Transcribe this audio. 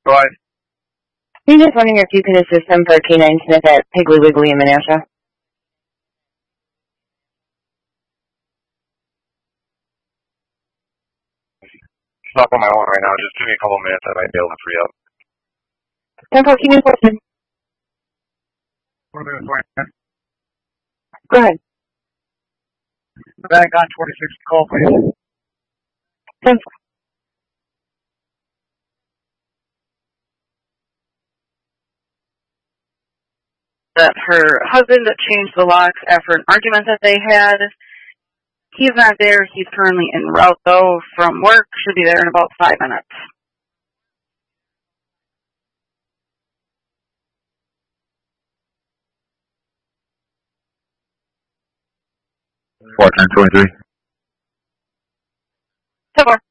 Go ahead. He's just wondering if you could assist him for K9 Smith at Piggly Wiggly in Menasha. Stop on my own right now. Just give me a couple minutes. I might be able to free up. 10-4, keep me posted. Go ahead. Back on 26, call please. 10-4. That her husband changed the locks after an argument that they had. He's not there. He's currently en route, though, from work. Should be there in about 5 minutes. Four 1023. 10-4.